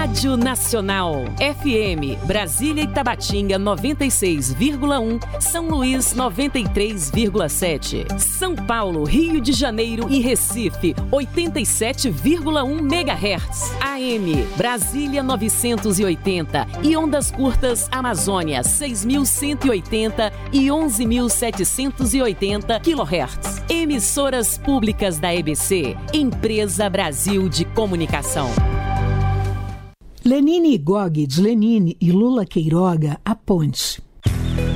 Rádio Nacional. FM, Brasília e Tabatinga 96,1, São Luís 93,7. São Paulo, Rio de Janeiro e Recife 87,1 MHz. AM, Brasília 980 e ondas curtas Amazônia 6.180 e 11.780 kHz. Emissoras públicas da EBC, Empresa Brasil de Comunicação. Lenine e Gog de Lenine e Lula Queiroga, A Ponte.